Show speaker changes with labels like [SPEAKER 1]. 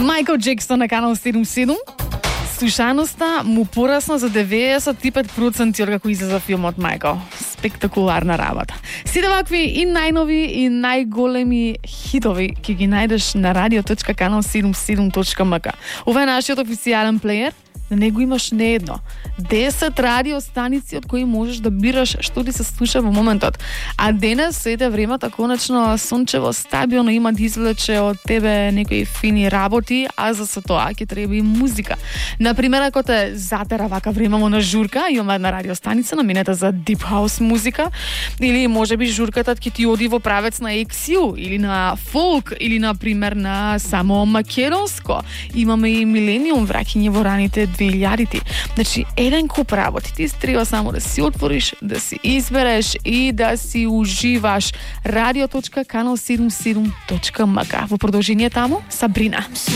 [SPEAKER 1] Майкл Джексон на канал 77. Слушаноста му порасна за 95% од како излезе филмот Майкл. Спектакуларна работа. Сите вакви и најнови и најголеми хитови ќе ги најдеш на radio.canal77.mk. Ова е нашиот официјален плеер. На него имаш не едно. 10 радиостаници од кои можеш да бираш што ти се слуша во моментот. А денес, сете времето конечно сончево, стабилно има да извлече од тебе некои фини работи, а за се тоа ќе треба и музика. Например, ако те затера вака времево на журка, имаме една радиостаница наменета за Deep House музика, или можеби журката ќе ти оди во правец на XU, или на фолк, или например на само македонско. Имаме и Милениум, враќање во раните 2000-ти. Значи, еден куп работи. Ти треба само да си отвориш, да си избереш и да си уживаш. radio.canal77.mk. Во продолжение таму, Сабрина.